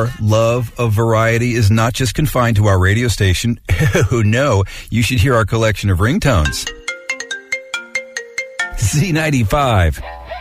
Our love of variety is not just confined to our radio station. Oh no, you should hear our collection of ringtones. Z95.